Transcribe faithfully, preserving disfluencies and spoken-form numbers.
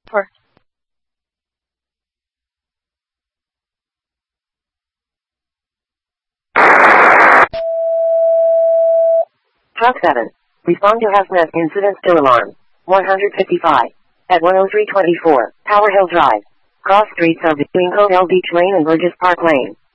For. Truck seven. Respond to hazmat incident still alarm. one fifty-five. At one oh three twenty-four, Tower Hill Drive. Cross streets are between Codell Beach Lane and Burgess Park Lane.